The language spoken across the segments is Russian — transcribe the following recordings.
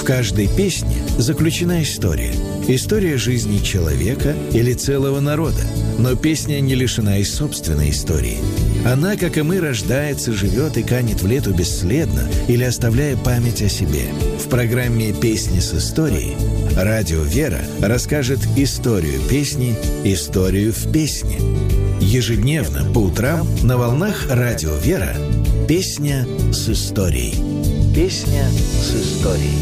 В каждой песне заключена история. История жизни человека или целого народа. Но песня не лишена и собственной истории. Она, как и мы, рождается, живет и канет в лету бесследно или оставляя память о себе. В программе «Песни с историей» радио «Вера» расскажет историю песни «Историю в песне». Ежедневно по утрам на волнах радио «Вера» «Песня с историей». Песня с историей.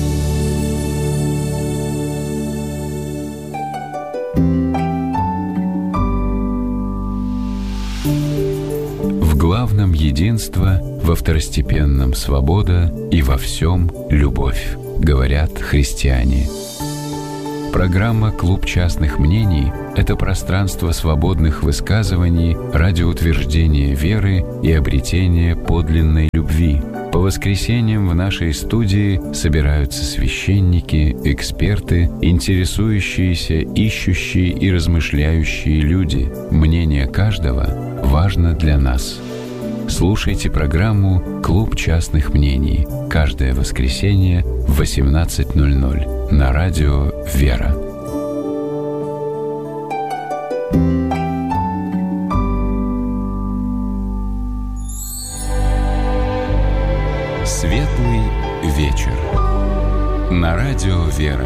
В главном единство, во второстепенном свобода и во всем любовь, говорят христиане. Программа «Клуб частных мнений» — это пространство свободных высказываний ради утверждения веры и обретения подлинной любви. По воскресеньям в нашей студии собираются священники, эксперты, интересующиеся, ищущие и размышляющие люди. Мнение каждого важно для нас. Слушайте программу «Клуб частных мнений» каждое воскресенье в 18:00 на радио «Вера». Светлый вечер на радио «Вера».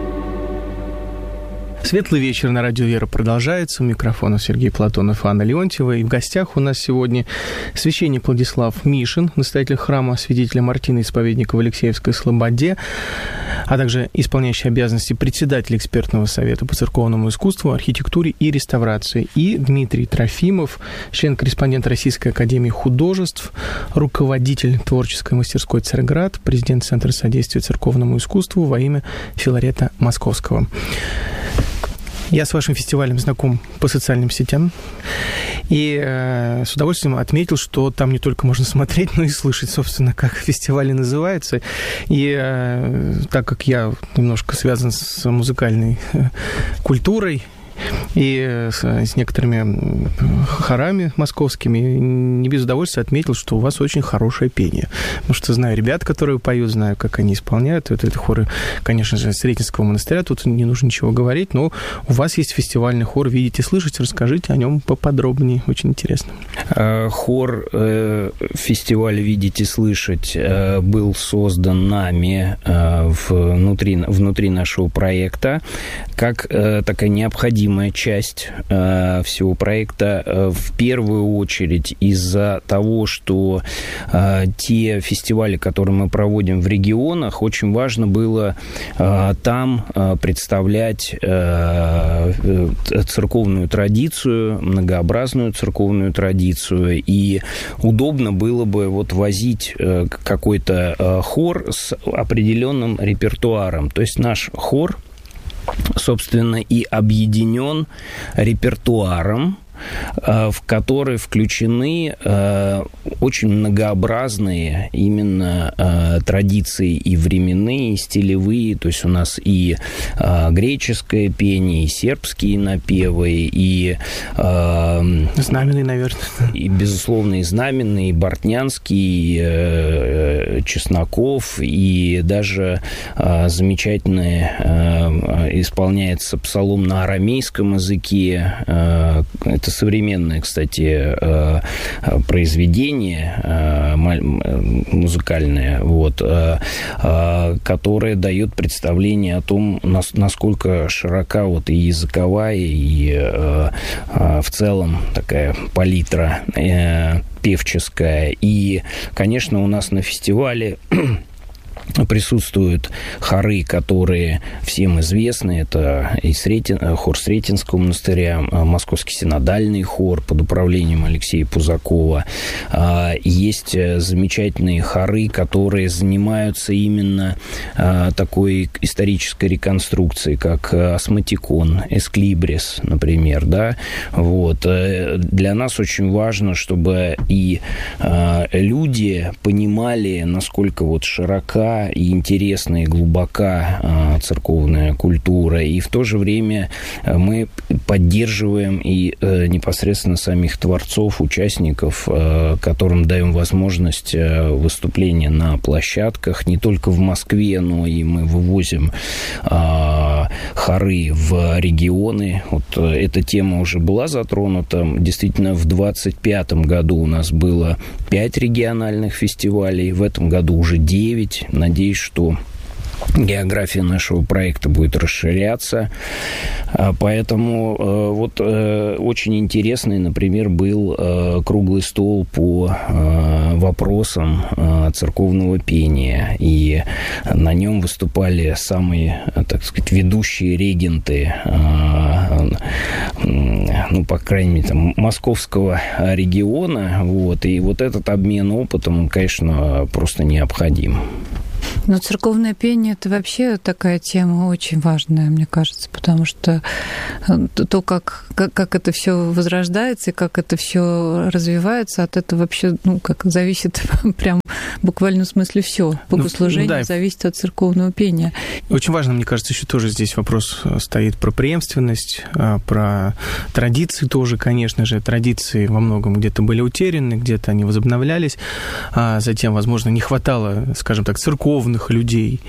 Светлый вечер на радио «Вера» продолжается. У микрофона Сергей Платонов и Анна Леонтьева. И в гостях у нас сегодня священник Владислав Мишин, настоятель храма Святителя Мартина Исповедника в Алексеевской Слободе, а также исполняющий обязанности председателя экспертного совета по церковному искусству, архитектуре и реставрации. И Дмитрий Трофимов, член-корреспондент Российской академии художеств, руководитель творческой мастерской «Царьград», президент Центра содействия церковному искусству во имя Филарета Московского. Я с вашим фестивалем знаком по социальным сетям и с удовольствием отметил, что там не только можно смотреть, но и слышать, собственно, как фестиваль называется. И так как я немножко связан с музыкальной культурой и с некоторыми хорами московскими, не без удовольствия отметил, что у вас очень хорошее пение. Потому что знаю ребят, которые поют, знаю, как они исполняют. Это хоры, конечно же, Сретенского монастыря, тут не нужно ничего говорить, но у вас есть фестивальный хор «Видеть и слышать». Расскажите о нем поподробнее, очень интересно. Хор фестиваля «Видеть и слышать» был создан нами внутри нашего проекта как такая необходимая часть всего проекта, в первую очередь из-за того, что те фестивали, которые мы проводим в регионах, очень важно было там представлять церковную традицию, многообразную церковную традицию, и удобно было бы возить какой-то хор с определенным репертуаром. То есть наш хор, собственно, и объединен репертуаром, в который включены очень многообразные именно традиции и временные, и стилевые. То есть у нас и греческое пение, и сербские напевы, и знаменные, наверное. И, безусловно, и знаменные, и бортнянский, и Чесноков, и даже замечательно исполняется псалом на арамейском языке. Это современное, кстати, произведение музыкальное, которое дает представление о том, насколько широка и языковая, и в целом такая палитра певческая. И, конечно, у нас на фестивале присутствуют хоры, которые всем известны. Это и хор Сретенского монастыря, Московский синодальный хор под управлением Алексея Пузакова. Есть замечательные хоры, которые занимаются именно такой исторической реконструкцией, как Асматикон, Эсклибрис, например. Да? Для нас очень важно, чтобы и люди понимали, насколько широка жива и интересна, и глубока церковная культура, и в то же время мы поддерживаем и непосредственно самих творцов, участников, которым даем возможность выступления на площадках не только в Москве, но и мы вывозим хоры в регионы. Вот эта тема уже была затронута. Действительно, в 2025 году у нас было 5 региональных фестивалей, в этом году уже 9. Надеюсь, что география нашего проекта будет расширяться. Поэтому вот очень интересный, например, был круглый стол по вопросам церковного пения. И на нем выступали самые, так сказать, ведущие регенты, ну, по крайней мере, там, московского региона. Вот. И вот этот обмен опытом, он, конечно, просто необходим. Но церковное пение – это вообще такая тема очень важная, мне кажется, потому что то, как это все возрождается и как это все развивается, от этого вообще, ну, как зависит прям в буквальном смысле все. Богослужение зависит от церковного пения. Очень важно, мне кажется, еще тоже здесь вопрос стоит про преемственность, про традиции тоже, конечно же. Традиции во многом где-то были утеряны, где-то они возобновлялись, а затем, возможно, не хватало, скажем так, церковных людей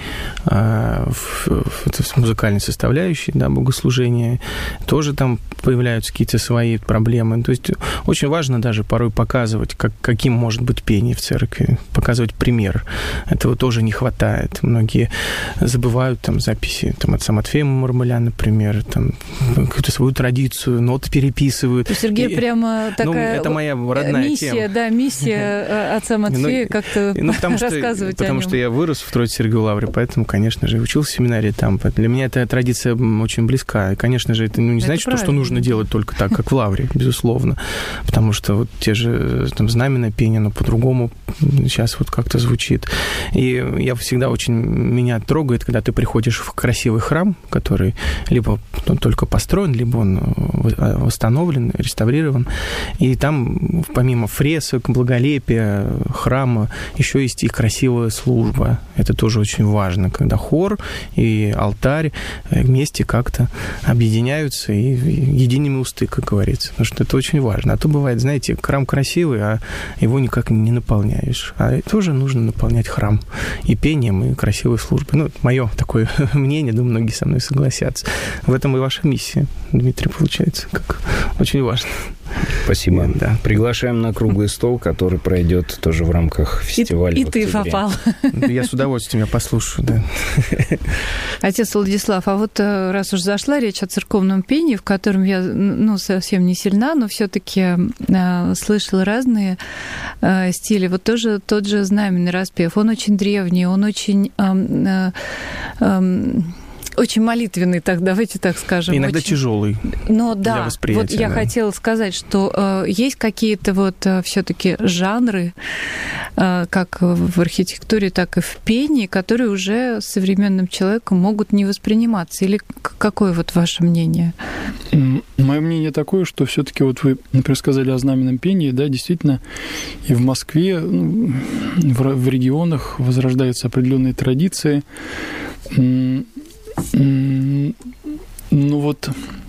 в музыкальной составляющей, да, богослужения. Тоже там появляются какие-то свои проблемы. То есть очень важно даже порой показывать, каким может быть пение в церкви, показывать пример. Этого тоже не хватает. Многие забывают там записи там, отца Матфея Мурмеля, например, там какую-то свою традицию, ноты переписывают. Сергей, прямо такая это моя родная миссия, тема. Да, миссия отца Матфея как-то рассказывать о нем. Потому что я вырос в Троице-Сергиевой Лавре, поэтому, конечно же, учился в семинарии там. Для меня эта традиция очень близка. И, конечно же, это не значит, что нужно делать только так, как в Лавре, безусловно. Потому что вот те же там знамена пения, но по-другому сейчас вот как-то звучит. И я всегда очень... Меня трогает, когда ты приходишь в красивый храм, который либо только построен, либо он восстановлен, реставрирован. И там, помимо фресок, благолепия храма, еще есть и красивая служба. Это тоже очень важно, когда хор и алтарь вместе как-то объединяются и едиными усты, как говорится. Потому что это очень важно. А то бывает, знаете, храм красивый, а его никак не наполняешь. А тоже нужно наполнять храм и пением, и красивой службой. Ну, это мое такое мнение, думаю, многие со мной согласятся. В этом и ваша миссия, Дмитрий, получается, как очень важно. Спасибо. Да. Приглашаем на круглый стол, который пройдет тоже в рамках фестиваля. И ты попал. Я с удовольствием послушаю, да. Отец Владислав, а вот раз уж зашла речь о церковном пении, в котором я совсем не сильна, но все-таки слышала разные стили. Вот тоже тот же знаменный распев. Он очень древний, он очень... очень молитвенный, так, давайте так скажем. Иногда очень тяжелый. Но да, для восприятия, вот я хотела сказать, что есть какие-то вот все-таки жанры, как в архитектуре, так и в пении, которые уже современным человеком могут не восприниматься. Или какое вот ваше мнение? Мое мнение такое, что все-таки вот вы, например, сказали о знаменном пении, да, действительно, и в Москве, в регионах возрождаются определенные традиции. Ну вот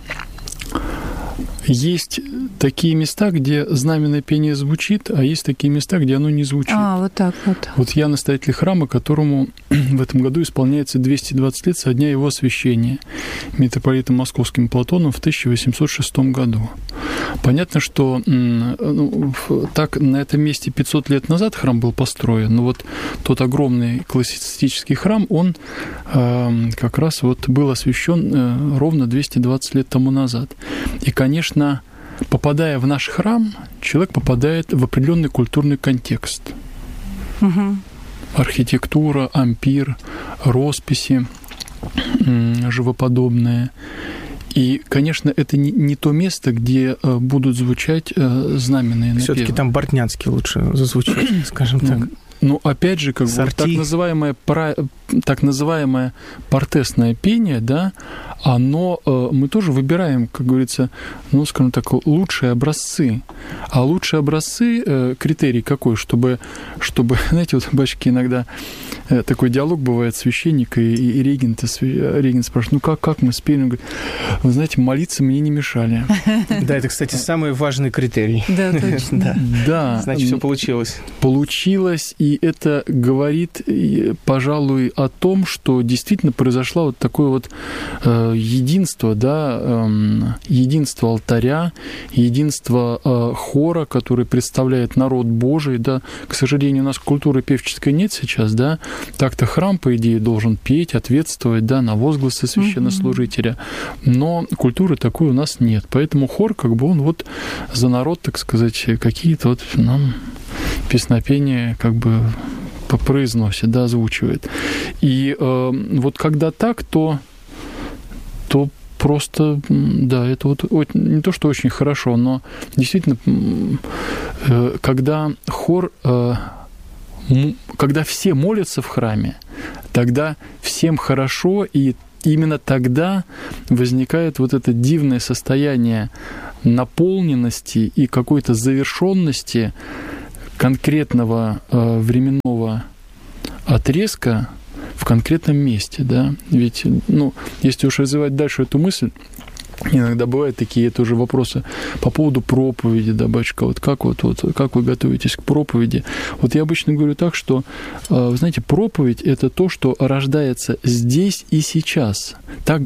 есть такие места, где знаменное пение звучит, а есть такие места, где оно не звучит. Вот так вот. Вот я настоятель храма, которому в этом году исполняется 220 лет со дня его освящения митрополитом Московским Платоном в 1806 году. Понятно, что так на этом месте 500 лет назад храм был построен, но вот тот огромный классицистический храм, он как раз вот был освящен ровно 220 лет тому назад. И, конечно, попадая в наш храм, человек попадает в определенный культурный контекст. Угу. Архитектура, ампир, росписи живоподобные. И, конечно, это не то место, где будут звучать знаменные напевы. Всё-таки там Бортнянский лучше зазвучит, скажем так. Ну, опять же, как бы вот так называемое портесное пение, да, оно, мы тоже выбираем, как говорится, ну, скажем так, лучшие образцы. А лучшие образцы, критерий какой? Чтобы, знаете, вот, батюшки, иногда такой диалог бывает священника и регента. Регент спрашивает, ну, как мы спели? Он говорит, вы знаете, молиться мне не мешали. Да, это, кстати, самый важный критерий. Да, точно. Да. Значит, все получилось. Получилось, и это говорит, пожалуй, о том, что действительно произошло вот такое вот единство, да, единство алтаря, единство хора, который представляет народ Божий, да. К сожалению, у нас культуры певческой нет сейчас, да. Так-то храм, по идее, должен петь, ответствовать, да, на возгласы священнослужителя, но культуры такой у нас нет. Поэтому хор, как бы, он вот за народ, так сказать, какие-то вот нам песнопения, как бы, произносит, да, озвучивает. И вот когда так, то просто, да, это вот не то, что очень хорошо, но действительно, когда хор, когда все молятся в храме, тогда всем хорошо, и именно тогда возникает вот это дивное состояние наполненности и какой-то завершенности конкретного временного отрезка в конкретном месте, да, ведь, ну, если уж развивать дальше эту мысль, иногда бывают такие тоже вопросы по поводу проповеди, да, батюшка, вот как вы готовитесь к проповеди? Вот я обычно говорю так, что, вы знаете, проповедь – это то, что рождается здесь и сейчас. Так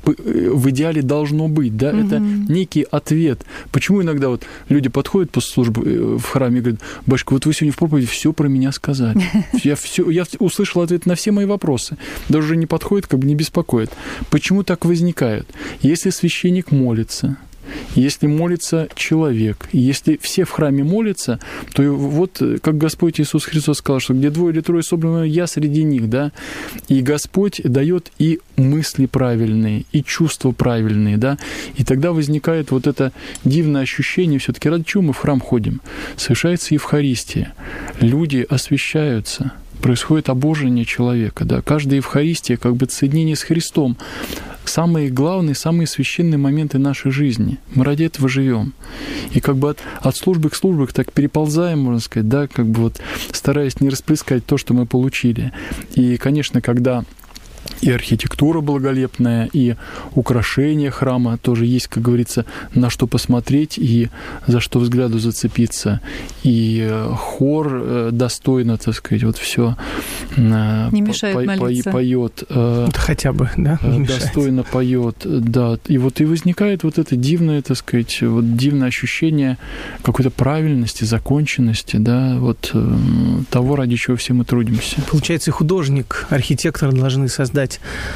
в идеале должно быть, да, это некий ответ. Почему иногда вот люди подходят после службы в храме и говорят, батюшка, вот вы сегодня в проповеди все про меня сказали. Я услышал ответ на все мои вопросы. Даже уже не подходит, как бы не беспокоит. Почему так возникает? Если священник молится, если молится человек, если все в храме молятся, то вот как Господь Иисус Христос сказал, что где двое или трое собраны, я среди них, да, и Господь дает и мысли правильные, и чувства правильные, да, и тогда возникает вот это дивное ощущение, все-таки ради чего мы в храм ходим? Совершается Евхаристия, люди освящаются, происходит обожение человека, да, каждая Евхаристия как бы соединение с Христом, самые главные, самые священные моменты нашей жизни. Мы ради этого живем. И как бы от службы к службе так переползаем, можно сказать, да, как бы вот стараясь не расплескать то, что мы получили. И, конечно, когда и архитектура благолепная, и украшения храма тоже есть, как говорится, на что посмотреть и за что взгляду зацепиться. И хор достойно, так сказать, вот все не мешает молиться. Поет. Хотя бы, да? Достойно поет, да. И вот и возникает вот это дивное, так сказать, вот дивное ощущение какой-то правильности, законченности, да, вот того, ради чего все мы трудимся. Получается, и художник, архитектор должны создать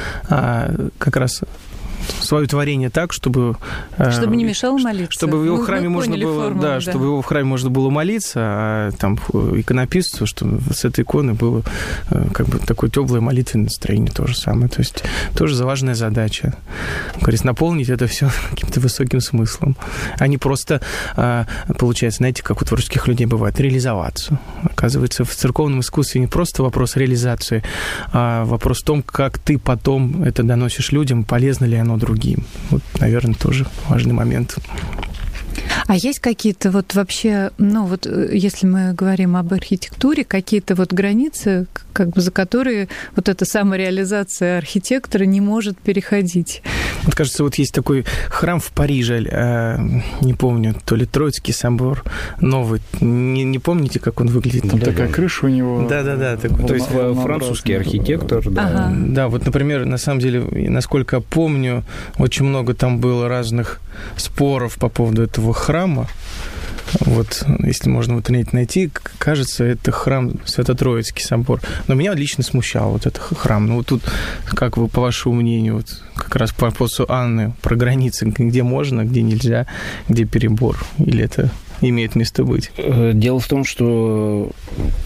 как раз свое творение так, чтобы не мешало молиться. Чтобы в его храме можно было, формулу, чтобы его в храме можно было молиться, а там иконописцу, чтобы с этой иконы было как бы такое теплое молитвенное настроение, то же самое. То есть тоже важная задача. Говорит, наполнить это все каким-то высоким смыслом, а не просто, получается, знаете, как у творческих людей бывает, реализоваться. Оказывается, в церковном искусстве не просто вопрос реализации, а вопрос в том, как ты потом это доносишь людям, полезно ли оно другим. Вот, наверное, тоже важный момент. А есть какие-то вот вообще, ну вот если мы говорим об архитектуре, какие-то вот границы, как бы за которые вот эта самореализация архитектора не может переходить? Вот, кажется, вот есть такой храм в Париже, не помню, то ли Троицкий собор новый. Не помните, как он выглядит? Там такая крыша у него. Да. То есть французский архитектор, да. Ага. Да, вот, например, на самом деле, насколько я помню, очень много там было разных споров по поводу этого храма. Вот, если можно в интернете найти, кажется, это храм Свято-Троицкий собор. Но меня лично смущал вот этот храм. Ну, вот тут, как вы, по вашему мнению, вот как раз по вопросу Анны, про границы, где можно, где нельзя, где перебор? Или это имеет место быть? Дело в том, что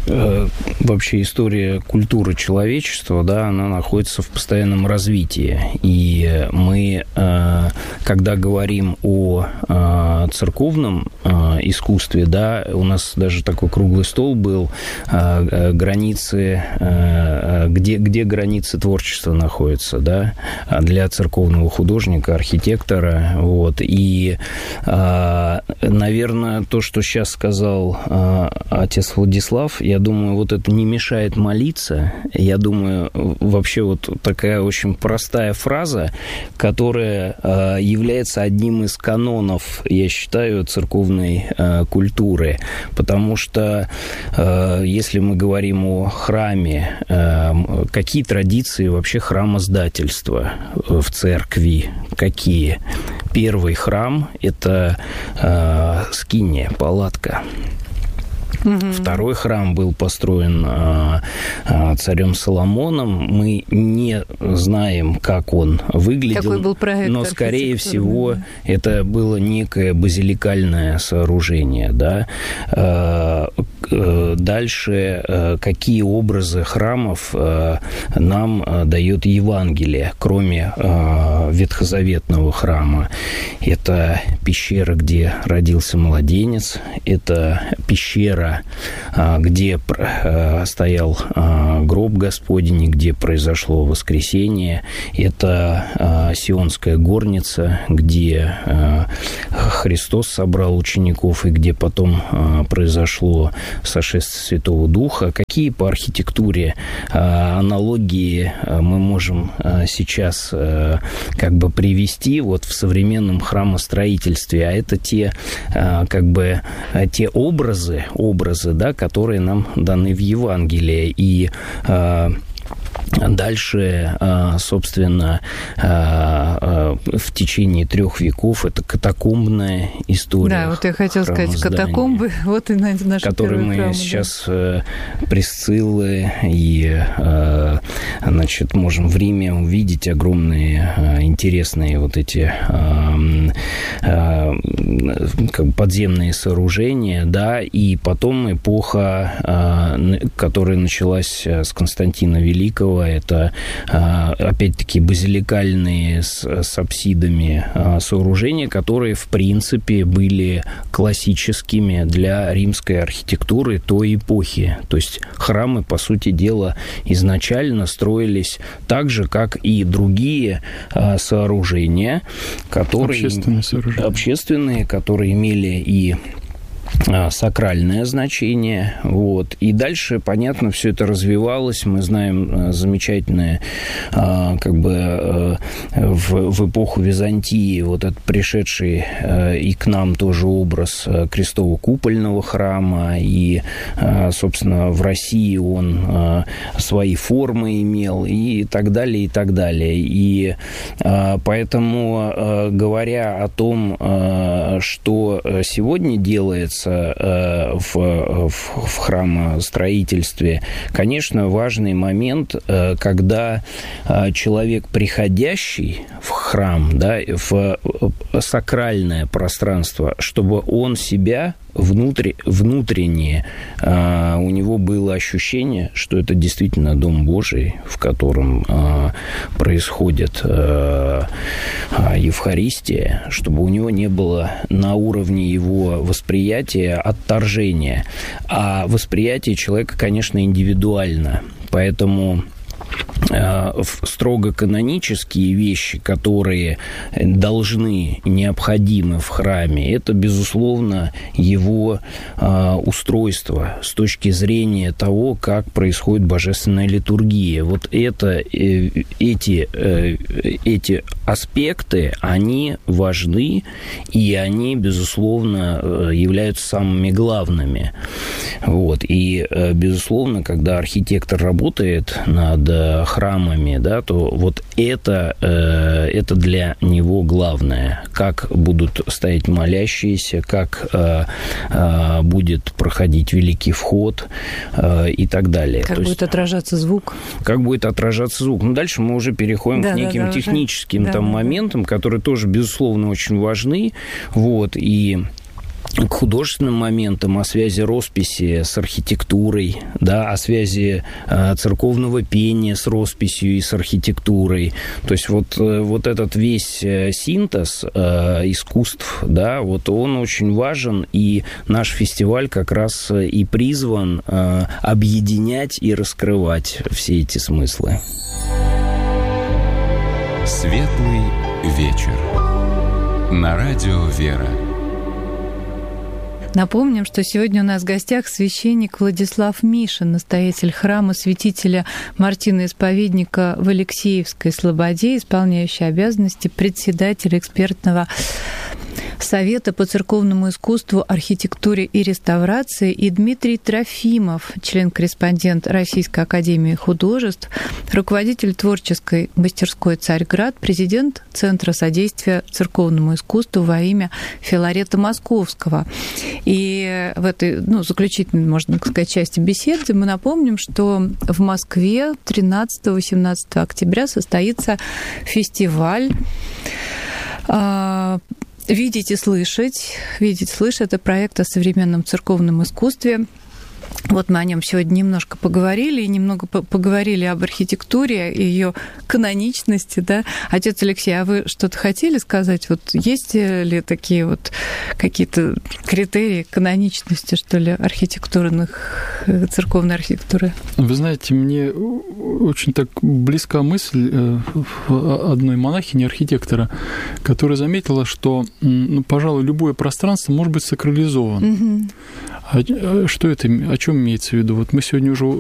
вообще история культуры человечества, да, она находится в постоянном развитии. И мы, когда говорим о церковном искусстве, да, у нас даже такой круглый стол был, границы, где границы творчества находятся, да, для церковного художника, архитектора, вот. И, наверное, то, что сейчас сказал отец Владислав, я думаю, вот это не мешает молиться. Я думаю, вообще вот такая очень простая фраза, которая является одним из канонов, я считаю, церковной культуры. Потому что если мы говорим о храме, какие традиции вообще храмоздательства в церкви? Какие? Первый храм – это скиния, палатка. Второй храм был построен царем Соломоном. Мы не знаем, как он выглядел. Какой был проект, но, скорее всего, это было некое базиликальное сооружение. Да? Дальше, какие образы храмов нам дает Евангелие, кроме ветхозаветного храма? Это пещера, где родился младенец. Это пещера, где стоял гроб Господень, где произошло воскресение. Это Сионская горница, где Христос собрал учеников и где потом произошло сошествие Святого Духа. Какие по архитектуре аналогии мы можем сейчас как бы привести вот в современном храмостроительстве? А это те образы, да, которые нам даны в Евангелии. И дальше, собственно, в течение 3 веков это катакомбная история. Да, вот я хотела сказать, катакомбы, вот и наши которые мы храмы, сейчас Присциллы и, значит, можем в Риме увидеть огромные интересные вот эти как бы подземные сооружения, да, и потом эпоха, которая началась с Константина Великого, это, опять-таки, базиликальные с апсидами сооружения, которые, в принципе, были классическими для римской архитектуры той эпохи. То есть храмы, по сути дела, изначально строились так же, как и другие сооружения, которые общественные, которые имели и сакральное значение. Вот. И дальше, понятно, все это развивалось. Мы знаем замечательное, как бы, в эпоху Византии вот этот пришедший и к нам тоже образ крестово-купольного храма. И, собственно, в России он свои формы имел и так далее, и так далее. И поэтому, говоря о том, что сегодня делается в храмостроительстве, конечно, важный момент, когда человек, приходящий в храм, да, в сакральное пространство, чтобы он себя внутренне у него было ощущение, что это действительно Дом Божий, в котором происходит Евхаристия, чтобы у него не было на уровне его восприятия отторжения. А восприятие человека, конечно, индивидуально. Поэтому строго канонические вещи, которые должны, необходимы в храме, это, безусловно, его устройство с точки зрения того, как происходит божественная литургия. Вот эти аспекты, они важны, и они, безусловно, являются самыми главными. Вот. И, безусловно, когда архитектор работает над храмами, да, то вот это для него главное. Как будут стоять молящиеся, как будет проходить Великий Вход и так далее. Как будет отражаться звук. Как будет отражаться звук. Ну, дальше мы уже переходим к неким техническим моментам, которые тоже, безусловно, очень важны. Вот. И к художественным моментам, о связи росписи с архитектурой, да, о связи церковного пения с росписью и с архитектурой. То есть вот этот весь синтез искусств, да, вот он очень важен, и наш фестиваль как раз и призван объединять и раскрывать все эти смыслы. Светлый вечер. На радио «Вера». Напомним, что сегодня у нас в гостях священник Владислав Мишин, настоятель храма святителя Мартина Исповедника в Алексеевской Слободе, исполняющий обязанности председателя экспертного Совета по церковному искусству, архитектуре и реставрации, и Дмитрий Трофимов, член-корреспондент Российской академии художеств, руководитель творческой мастерской «Царьград», президент Центра содействия церковному искусству во имя Филарета Московского. И в этой, заключительной, можно сказать, части беседы мы напомним, что в Москве 13-18 октября состоится фестиваль «Видеть и слышать». «Видеть и слышать» — это проект о современном церковном искусстве. Вот мы о нем сегодня немножко поговорили, и немного поговорили об архитектуре и ее каноничности, да. Отец Алексей, а вы что-то хотели сказать? Вот есть ли такие вот какие-то критерии каноничности, что ли, церковной архитектуры? Вы знаете, мне очень так близка мысль одной монахини, архитектора, которая заметила, что, пожалуй, любое пространство может быть сакрализовано. Угу. Что это, о чем имеется в виду? Вот мы сегодня уже